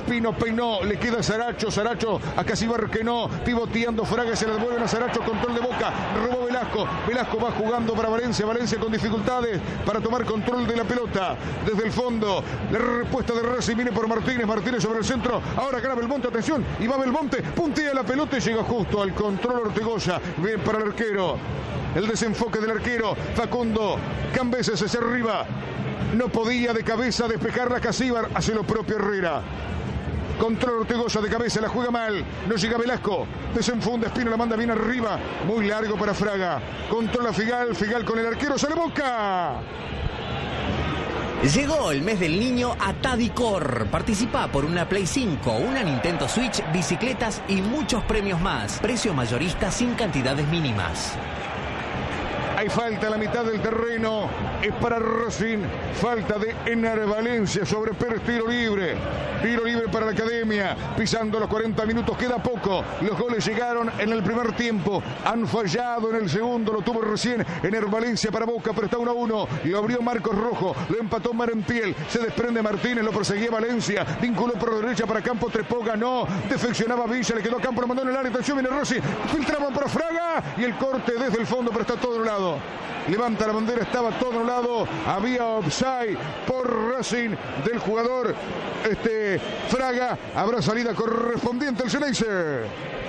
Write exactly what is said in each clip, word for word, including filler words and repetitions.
Espino peinó, le queda Saracho, Saracho a Casibar que no, pivoteando Fraga, se la devuelven a Saracho, control de Boca, robó Velasco, Velasco va jugando para Valencia, Valencia con dificultades para tomar control de la pelota, desde el fondo, la respuesta de Racing viene por Martínez, Martínez sobre el centro, ahora gana Belmonte, atención, y va Belmonte, puntea la pelota y llega justo al control Ortegoza, bien para el arquero, el desenfoque del arquero, Facundo, Cambeses hacia arriba, no podía de cabeza despejar la Casíbar, hace lo propio Herrera. Control Ortegoza de cabeza, la juega mal, no llega Velasco, desenfunda, Espino la manda bien arriba, muy largo para Fraga, controla Figal, Figal con el arquero, sale Boca. Llegó el mes del niño a Tadicor. Participa por una Play cinco, una Nintendo Switch, bicicletas y muchos premios más. Precio mayorista sin cantidades mínimas. Hay falta a la mitad del terreno, es para Racing, falta de Ener Valencia sobre Pérez, tiro libre, tiro libre para la Academia, pisando los cuarenta minutos, queda poco, los goles llegaron en el primer tiempo, han fallado en el segundo, lo tuvo recién Ener Valencia para Boca, pero está uno a uno, lo abrió Marcos Rojo, lo empató Marenpiel, se desprende Martínez, lo perseguía Valencia, vinculó por derecha para Campo, Trepó, ganó, defeccionaba Villa, le quedó a Campo, lo mandó en el área, atención, viene Racing, filtraban para Fraga, y el corte desde el fondo, pero está todo lado. Levanta la bandera, estaba todo anulado, había offside por Racing del jugador este Fraga, habrá salida correspondiente al Xeneize.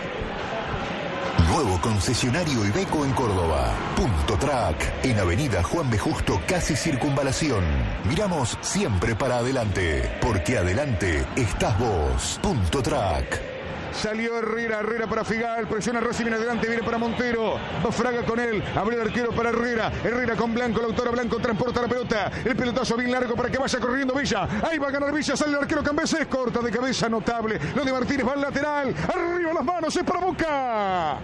Nuevo concesionario Iveco en Córdoba. Punto Track, en Avenida Juan B. Justo, casi Circunvalación. Miramos siempre para adelante, porque adelante estás vos. Punto Track. Salió Herrera, Herrera para Figal, presiona Racing, viene adelante, viene para Montero, va Fraga con él, abrió el arquero para Herrera, Herrera con Blanco, la autora Blanco transporta la pelota, el pelotazo bien largo para que vaya corriendo Villa, ahí va a ganar Villa, sale el arquero Cambeses, corta de cabeza, notable, lo de Martínez va al lateral, arriba las manos, es para Boca.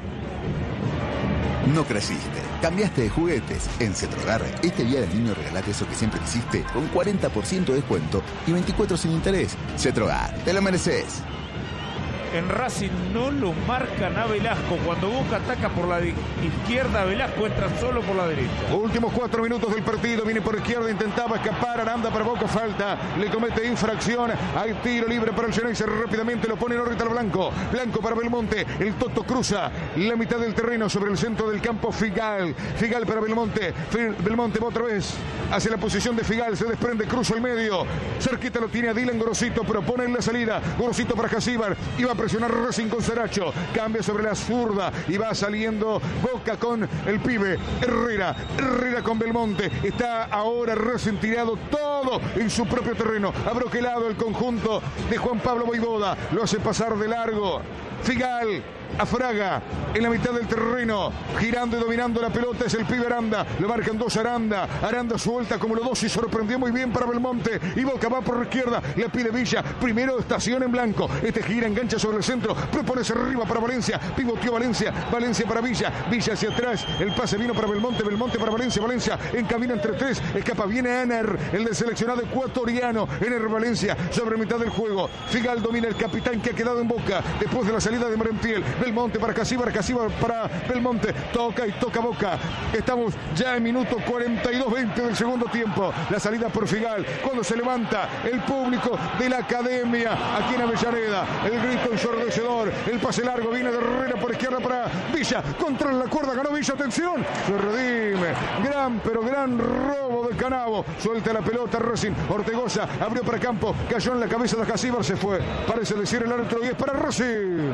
No creciste, cambiaste de juguetes. En Cetrogar, este día del niño regalate eso que siempre quisiste, con cuarenta por ciento de descuento y veinticuatro sin interés. Cetrogar, te lo mereces. En Racing no lo marcan a Velasco. Cuando Boca ataca por la izquierda, Velasco entra solo por la derecha. Últimos cuatro minutos del partido. Viene por izquierda, intentaba escapar. Aranda para Boca, falta. Le comete infracción. Hay tiro libre para el Xeneize. Rápidamente lo pone en órbita al Blanco. Blanco para Belmonte. El Toto cruza la mitad del terreno sobre el centro del campo. Figal. Figal para Belmonte. Belmonte va otra vez hacia la posición de Figal. Se desprende, cruza el medio. Cerquita lo tiene a Dylan Gorosito. Propone en la salida. Gorosito para Casíbar. Iba a presionar Racing con Saracho, cambia sobre la zurda y va saliendo Boca con el pibe Herrera, Herrera con Belmonte, está ahora Racing tirado todo en su propio terreno, abroquelado el conjunto de Juan Pablo Voivoda, lo hace pasar de largo, Figal a Fraga en la mitad del terreno, girando y dominando la pelota es el pibe Aranda, lo marcan dos Aranda, Aranda suelta como los dos y sorprendió muy bien para Belmonte y Boca va por la izquierda, le pide Villa, primero estación en blanco, este gira, engancha sobre el centro, propone arriba para Valencia, pivoteó Valencia, Valencia para Villa, Villa hacia atrás, el pase vino para Belmonte, Belmonte para Valencia, Valencia encamina entre tres, escapa, viene Ener, el del seleccionado ecuatoriano, Ener Valencia sobre mitad del juego, Figal domina el capitán que ha quedado en Boca, después de la salida de Marenpiel, Belmonte para Casíbar, Casíbar para Belmonte, toca y toca Boca, estamos ya en minuto cuarenta y dos veinte del segundo tiempo, la salida por Figal, cuando se levanta el público de la Academia, aquí en Avellaneda, el grito ensordecedor, el pase largo, viene de Herrera por izquierda para Villa, contra la cuerda, ganó Villa, atención, se redime, gran pero gran robo de Canavo, suelta la pelota Racing, Ortegoza, abrió para Campo, cayó en la cabeza de Casíbar, se fue, parece decir el árbitro y es para Racing.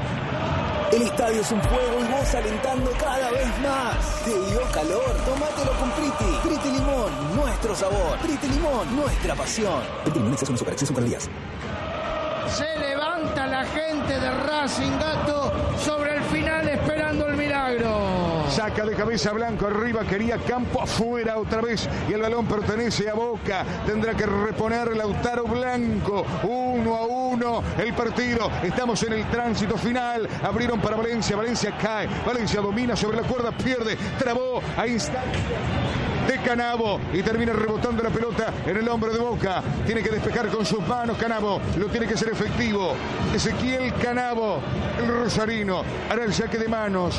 El estadio es un fuego y vos alentando cada vez más. Te dio calor, tómatelo con Priti. Priti Limón, nuestro sabor. Priti Limón, nuestra pasión. Priti Limón, exceso en super, exceso para días. Se levanta la gente de Racing, Gato, sobre el final esperando el milagro. Saca de cabeza Blanco, arriba quería Campo, afuera otra vez y el balón pertenece a Boca. Tendrá que reponer Lautaro Blanco, uno a uno el partido. Estamos en el tránsito final. Abrieron para Valencia, Valencia cae, Valencia domina sobre la cuerda, pierde, trabó a instante de Canavo y termina rebotando la pelota en el hombro de Boca. Tiene que despejar con sus manos Canavo, lo tiene que ser efectivo. Ezequiel Canavo, el rosarino, hará el saque de manos.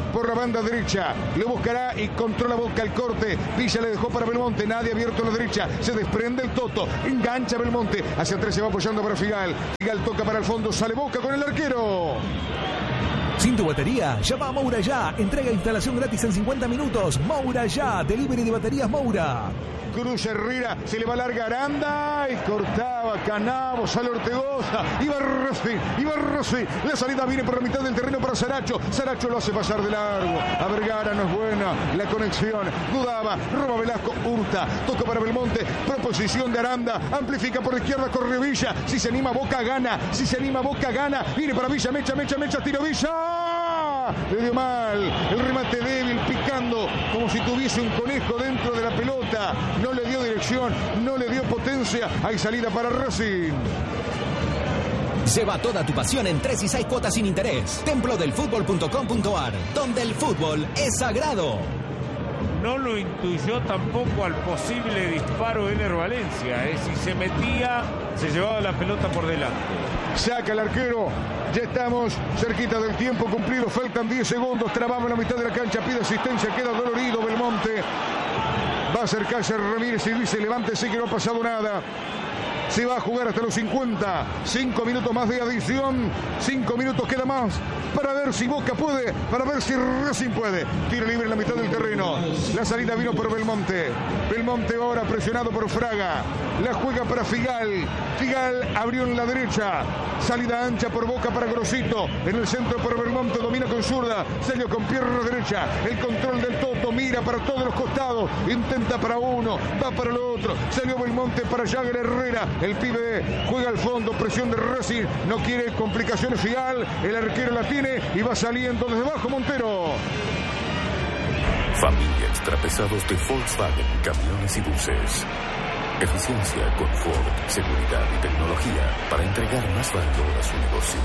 por la banda derecha. Lo buscará y controla Boca el corte. Villa le dejó para Belmonte. Nadie abierto a la derecha. Se desprende el Toto. Engancha Belmonte. Hacia atrás se va apoyando para Figal. Figal toca para el fondo. Sale Boca con el arquero. Sin tu batería, llama a Moura Ya. Entrega e instalación gratis en cincuenta minutos. Moura Ya. Delivery de baterías Moura. Cruza Herrera, se le va larga Aranda y cortaba Canavo, sale Ortegoza, iba Rossi, iba Rossi, la salida viene por la mitad del terreno para Saracho, Saracho lo hace pasar de largo, a Vergara no es buena, la conexión, dudaba, roba Velasco, hurta, toca para Belmonte, proposición de Aranda, amplifica por la izquierda, corre Villa, si se anima Boca gana, si se anima Boca gana, viene para Villa, mecha, mecha, mecha, tiro Villa, le dio mal, el remate débil, picando, como si tuviese un conejo dentro de la pelota. No le dio dirección, no le dio potencia. Hay salida para Racing. Lleva toda tu pasión en tres y seis cuotas sin interés. templo del fútbol punto com punto a r, donde el fútbol es sagrado. No lo intuyó tampoco al posible disparo de Ener Valencia. ¿eh? Si se metía, se llevaba la pelota por delante. Saca el arquero. Ya estamos cerquita del tiempo cumplido. Faltan diez segundos. Trabamos en la mitad de la cancha. Pide asistencia. Queda dolorido Belmonte. Va a acercarse a Ramírez y dice, levántese que no ha pasado nada. Se va a jugar hasta los cincuenta. Cinco minutos más de adición. Cinco minutos queda más para ver si Boca puede, para ver si Racing puede. Tiro libre en la mitad del terreno. La salida vino por Belmonte. Belmonte ahora presionado por Fraga. La juega para Figal. Figal abrió en la derecha. Salida ancha por Boca para Grosito. En el centro por Belmonte. Domina con zurda. Salió con pierna derecha. El control del Toto. Mira para todos los costados. Intenta para uno. Va para el otro. Salió Belmonte para Jagger Herrera. El pibe juega al fondo, presión de Racing, no quiere complicaciones Figal, el arquero la tiene y va saliendo desde abajo Montero. Familia extrapesados de Volkswagen, camiones y buses. Eficiencia, confort, seguridad y tecnología para entregar más valor a su negocio.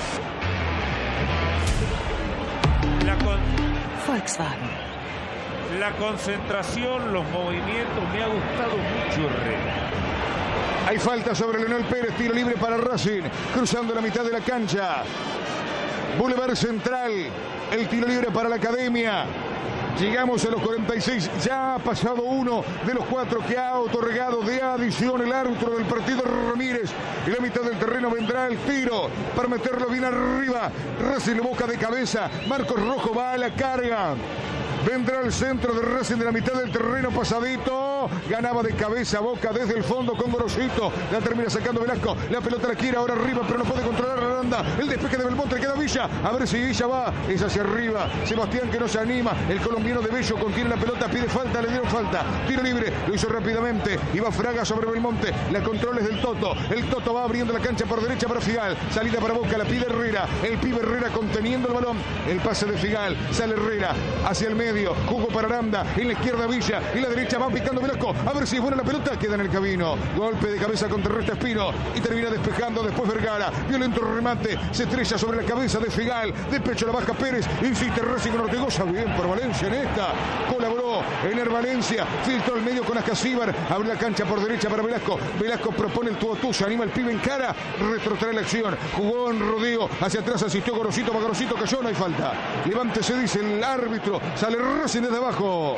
La con... Volkswagen. La concentración, los movimientos, me ha gustado mucho Herrera. Hay falta sobre Leonel Pérez, tiro libre para Racing, cruzando la mitad de la cancha. Boulevard Central, el tiro libre para la Academia. Llegamos a los cuarenta y seis, ya ha pasado uno de los cuatro que ha otorgado de adición el árbitro del partido Ramírez. En la mitad del terreno vendrá el tiro para meterlo bien arriba. Racing le boca de cabeza, Marcos Rojo va a la carga. Vendrá el centro de Racing de la mitad del terreno pasadito. Ganaba de cabeza Boca desde el fondo con Grosito. La termina sacando Velasco. La pelota la quiere ahora arriba, pero no puede controlar a Aranda. El despeje de Belmonte, le queda Villa. A ver si Villa va. Es hacia arriba. Sebastián que no se anima. El colombiano de Bello contiene la pelota. Pide falta, le dieron falta. Tiro libre. Lo hizo rápidamente. Iba Fraga sobre Belmonte. La control es del Toto. El Toto va abriendo la cancha por derecha para Figal. Salida para Boca. La pide Herrera. El pibe Herrera conteniendo el balón. El pase de Figal. Sale Herrera hacia el medio. Jugó para Aranda, en la izquierda Villa, en la derecha va picando Velasco, a ver si es buena la pelota, queda en el camino, golpe de cabeza contra Resta Espino y termina despejando después Vergara, violento remate, se estrella sobre la cabeza de Figal, de pecho la baja Pérez, insiste Racing con Ortegoza, bien por Valencia en esta, colaboró Ener Valencia, filtró el medio con Ascasíbar, abre la cancha por derecha para Velasco, Velasco propone el tú a tú, se anima el pibe en cara, retrotrae la acción, jugó en rodeo, hacia atrás asistió Gorosito, Gorosito cayó, no hay falta, levántese dice el árbitro, sale Racing desde abajo.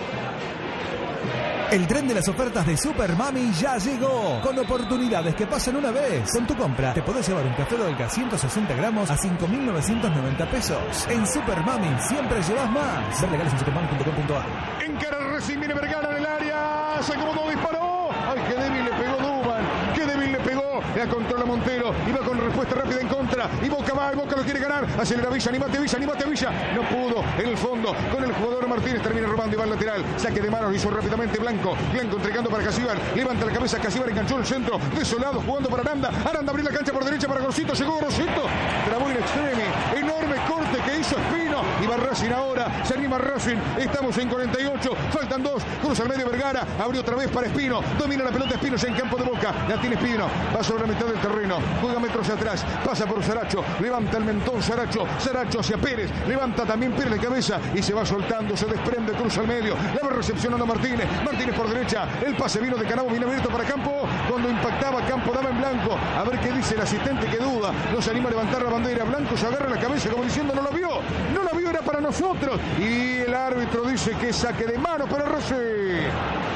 El tren de las ofertas de Super Mami ya llegó, con oportunidades que pasan una vez. Con tu compra te podés llevar un café Dolca ciento sesenta gramos a cinco mil novecientos noventa pesos. En Super Mami siempre llevas más. Ver legales en supermami punto com punto a r. Encara Racing, viene Vergara en el área, se acomodó, disparó. Ay, qué débil le pegó Duban, qué débil le pegó. La controla Montero y va con respuesta rápida en contra. Y Boca va, y Boca lo quiere ganar. Acelera Villa, animate Villa, animate Villa. No pudo en el fondo con el jugador Martínez. Termina robando y va al lateral. Saque de manos, hizo rápidamente Blanco. Blanco entregando para Casíbar. Levanta la cabeza Casíbar, enganchó el centro. Desolado, jugando para Aranda. Aranda abrió la cancha por derecha para Grosito. Llegó Grosito. Trabó en extreme. Enorme corte que hizo Espino. Y va Racing ahora. Se anima Racing. Estamos en cuarenta y ocho. Faltan dos. Cruza al medio Vergara. Abrió otra vez para Espino. Domina la pelota Espino ya en campo de Boca. La tiene Espino. Va sobre la mitad del terreno. Juega metros atrás. Pasa por Saracho. Levanta el mentón Saracho. Saracho hacia Pérez. Levanta también Pérez de cabeza. Y se va soltando. Se desprende. Cruza al medio. La va recepcionando Martínez. Martínez por derecha. El pase vino de Canavo. Viene abierto para Campo. Cuando impactaba Campo daba en blanco. A ver qué dice el asistente que duda. No se anima a levantar la bandera. Blanco se agarra la cabeza como diciendo no lo vio. No no la vio, era para nosotros. Y el árbitro dice que es saque de mano para Rossi.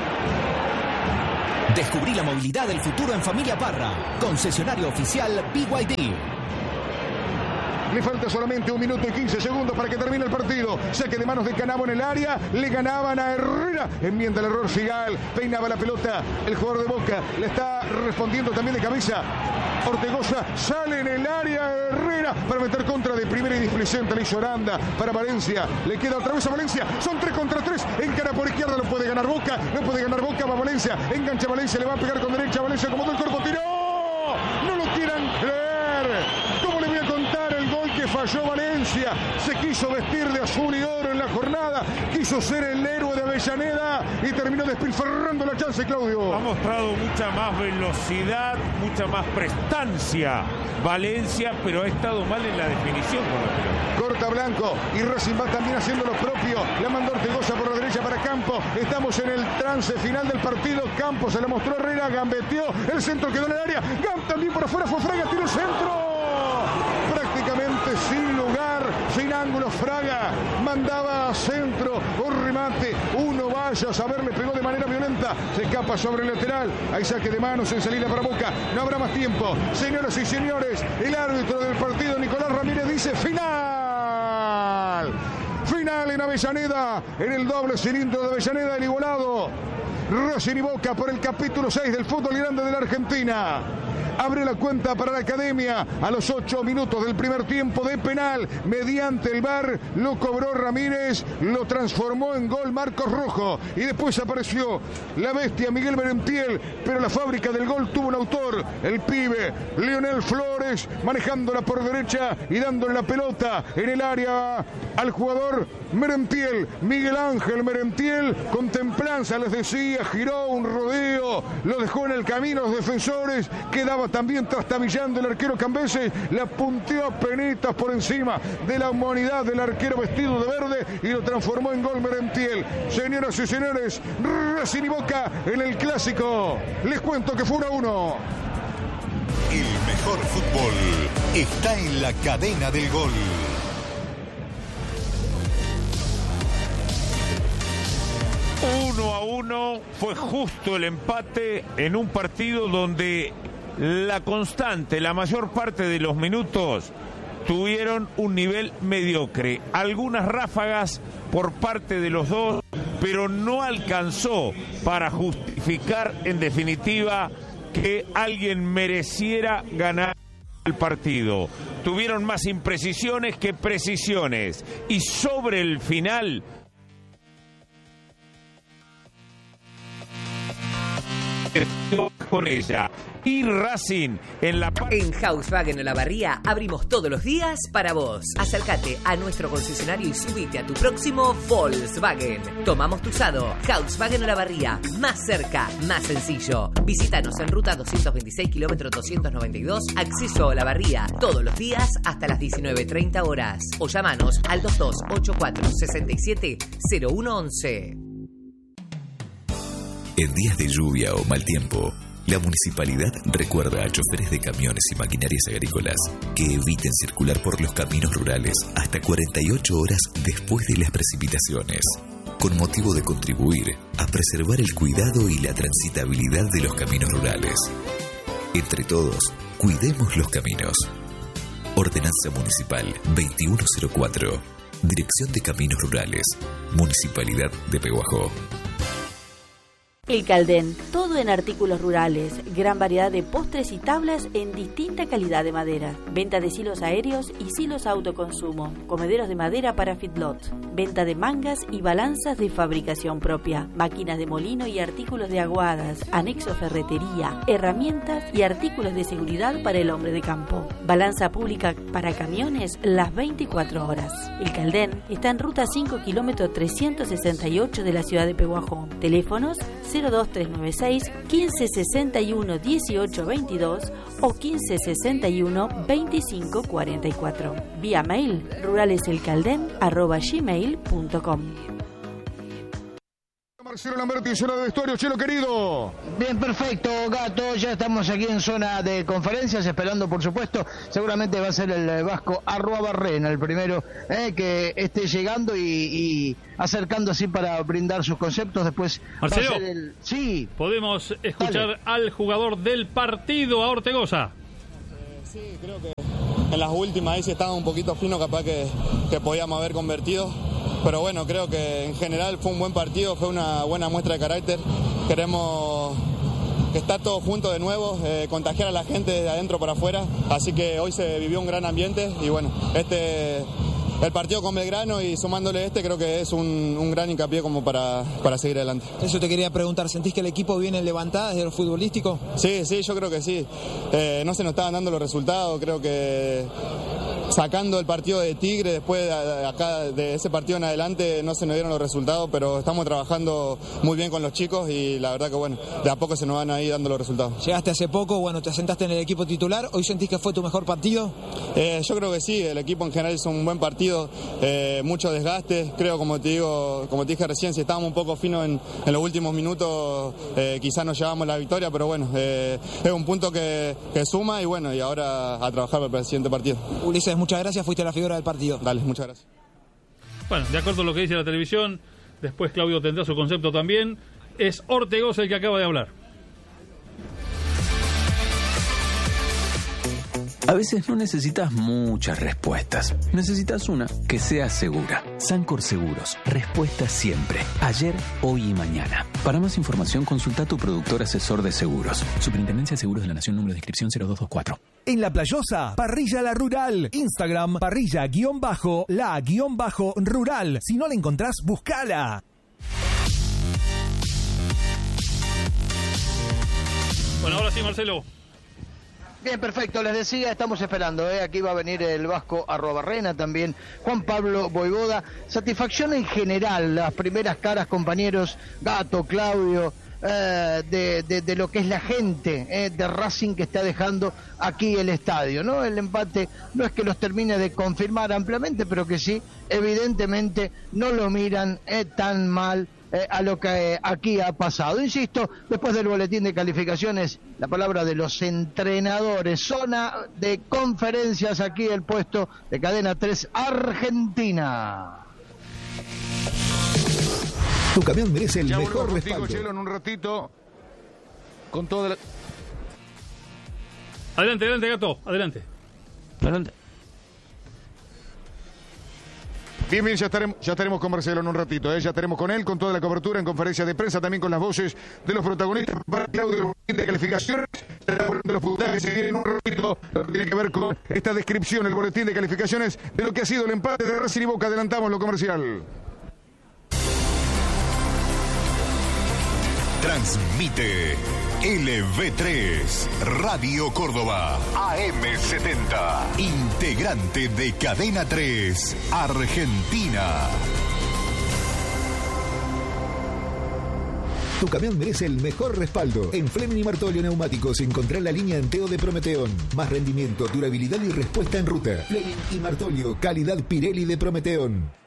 Descubrí la movilidad del futuro en Familia Parra. Concesionario oficial B Y D. Le falta solamente un minuto y quince segundos para que termine el partido. Saque de manos de Canavo en el área. Le ganaban a Herrera. Enmienda el error Sigal. Peinaba la pelota. El jugador de Boca le está respondiendo también de cabeza. Ortegoza sale en el área. Herrera para meter contra de primera y displicente. Le hizo Aranda para Valencia. Le queda otra vez a Valencia. Son tres contra tres. Encara por izquierda. No puede ganar Boca. No puede ganar Boca. Va Valencia. Engancha Valencia. Le va a pegar con derecha. Valencia como todo el cuerpo. Tiró. No lo quieran creer. ¿Cómo le voy a contar el gol que falló Valencia? Se quiso vestir de azul y oro en la jornada, quiso ser el héroe de Avellaneda y terminó despilfarrando la chance, Claudio. Ha mostrado mucha más velocidad, mucha más prestancia Valencia, pero ha estado mal en la definición con la pelota. Corta Blanco y Racing va también haciendo lo propio. La mandó Ortegoza por la derecha para Campos. Estamos en el trance final del partido. Campos se la mostró Herrera, gambeteó, el centro quedó en el área. Gam también por afuera, fue Fraga, tiró el centro. Prácticamente sin lugar, sin ángulo, Fraga mandaba a centro, un remate, uno vaya a saber, le pegó de manera violenta, se escapa sobre el lateral, hay saque de manos en salida para Boca, no habrá más tiempo, señoras y señores, el árbitro del partido Nicolás Ramírez dice final, final en Avellaneda, en el doble cilindro de Avellaneda, el igualado, Racing y Boca por el capítulo seis del fútbol grande de la Argentina. Abre la cuenta para la Academia a los ocho minutos del primer tiempo de penal. Mediante el V A R lo cobró Ramírez, lo transformó en gol Marcos Rojo. Y después apareció la bestia Miguel Merentiel, pero la fábrica del gol tuvo un autor, el pibe Lionel Flores, manejándola por derecha y dándole la pelota en el área al jugador Merentiel. Miguel Ángel Merentiel, con templanza les decía, giró un rodeo, lo dejó en el camino a los defensores, quedaba también trastabillando el arquero Cambeses, la punteó a penitas por encima de la humanidad del arquero vestido de verde y lo transformó en gol Merentiel. Señoras y señores, Racing y Boca en el clásico. Les cuento que fue uno a uno. El mejor fútbol está en la cadena del gol. Uno a uno fue justo el empate en un partido donde la constante, la mayor parte de los minutos tuvieron un nivel mediocre. Algunas ráfagas por parte de los dos, pero no alcanzó para justificar en definitiva que alguien mereciera ganar el partido. Tuvieron más imprecisiones que precisiones y sobre el final con ella y Racing en la en Volkswagen Olavarría abrimos todos los días para vos. Acércate a nuestro concesionario y subite a tu próximo Volkswagen. Tomamos tu usado. Volkswagen Olavarría, más cerca, más sencillo. Visítanos en ruta doscientos veintiséis, kilómetro doscientos noventa y dos, acceso a Olavarría, todos los días hasta las diecinueve treinta horas. O llamanos al dos dos ocho cuatro seis siete cero uno once. En días de lluvia o mal tiempo, la municipalidad recuerda a choferes de camiones y maquinarias agrícolas que eviten circular por los caminos rurales hasta cuarenta y ocho horas después de las precipitaciones, con motivo de contribuir a preservar el cuidado y la transitabilidad de los caminos rurales. Entre todos, cuidemos los caminos. Ordenanza Municipal veintiuno cero cuatro. Dirección de Caminos Rurales. Municipalidad de Pehuajó. El Caldén, todo en artículos rurales, gran variedad de postres y tablas en distinta calidad de madera, venta de silos aéreos y silos a autoconsumo, comederos de madera para feedlot, venta de mangas y balanzas de fabricación propia, máquinas de molino y artículos de aguadas, anexo ferretería, herramientas y artículos de seguridad para el hombre de campo, balanza pública para camiones las veinticuatro horas. El Caldén está en ruta cinco, kilómetro trescientos sesenta y ocho de la ciudad de Pehuajó. Teléfonos cero dos tres nueve seis, quince sesenta y uno, dieciocho veintidós o quince sesenta y uno, veinticinco cuarenta y cuatro. Vía mail ruraleselcaldén arroba gmail punto com. Marcelo Lamberti, zona de vestuario, Chelo querido. Bien, perfecto, Gato. Ya estamos aquí en zona de conferencias, esperando, por supuesto. Seguramente va a ser el vasco Arruabarrena, el primero eh, que esté llegando y, y acercando así para brindar sus conceptos. Después Marcelo, va a ser el... sí. Podemos escuchar Dale. al jugador del partido, a Ortegoza. Eh, sí, creo que en las últimas ahí sí estaba un poquito fino, capaz que, que podíamos haber convertido. Pero bueno, creo que en general fue un buen partido, fue una buena muestra de carácter. Queremos que estar todos juntos de nuevo, eh, contagiar a la gente de adentro para afuera. Así que hoy se vivió un gran ambiente y bueno, este el partido con Belgrano y sumándole este creo que es un, un gran hincapié como para, para seguir adelante. Eso te quería preguntar, ¿sentís que el equipo viene levantada desde lo futbolístico? Sí, sí, yo creo que sí. Eh, no se nos estaban dando los resultados, creo que sacando el partido de Tigre, después de, acá de ese partido en adelante no se nos dieron los resultados, pero estamos trabajando muy bien con los chicos y la verdad que bueno, de a poco se nos van a ir dando los resultados. Llegaste hace poco, bueno, te asentaste en el equipo titular, ¿hoy sentís que fue tu mejor partido? Eh, yo creo que sí, el equipo en general hizo un buen partido, eh, mucho desgaste, creo como te digo, como te dije recién, si estábamos un poco finos en, en los últimos minutos, eh, quizás nos llevamos la victoria, pero bueno, eh, es un punto que, que suma y bueno, y ahora a trabajar para el siguiente partido. Ulises, muchas gracias, fuiste la figura del partido. Dale, muchas gracias. Bueno, de acuerdo a lo que dice la televisión, después Claudio tendrá su concepto también, es Ortegoza el que acaba de hablar. A veces no necesitas muchas respuestas. Necesitas una que sea segura. Sancor Seguros. Respuesta siempre. Ayer, hoy y mañana. Para más información, consulta a tu productor asesor de seguros. Superintendencia de Seguros de la Nación, número de inscripción cero dos dos cuatro. En La Playosa, Parrilla La Rural. Instagram, parrilla-la-rural. Si no la encontrás, buscala. Bueno, ahora sí, Marcelo. Bien, perfecto, les decía, estamos esperando, ¿eh? Aquí va a venir el vasco Arruabarrena también, Juan Pablo Voivoda. Satisfacción en general, las primeras caras, compañeros, Gato, Claudio, eh, de, de, de lo que es la gente eh, de Racing que está dejando aquí el estadio, ¿no? El empate no es que los termine de confirmar ampliamente, pero que sí, evidentemente no lo miran eh, tan mal Eh, a lo que eh, aquí ha pasado. Insisto, después del boletín de calificaciones, la palabra de los entrenadores. Zona de conferencias, aquí el puesto de Cadena tres Argentina. Tu camión merece el ya mejor respaldo. respaldo. Chelo, en un ratito con toda la... Adelante, adelante, Gato, adelante. Adelante. Bien, bien, ya estaremos, ya estaremos con Marcelo en un ratito, ¿eh? Ya estaremos con él, con toda la cobertura en conferencia de prensa, también con las voces de los protagonistas para Claudio de calificaciones, de los puntajes se viene en un ratito, lo que tiene que ver con esta descripción, el boletín de calificaciones de lo que ha sido el empate de Racing y Boca. Adelantamos lo comercial. Transmite L V tres, Radio Córdoba, A M setenta, integrante de Cadena tres, Argentina. Tu camión merece el mejor respaldo. En Fleming y Martolio Neumáticos encontrá la línea Anteo de Prometeón. Más rendimiento, durabilidad y respuesta en ruta. Fleming y Martolio, calidad Pirelli de Prometeón.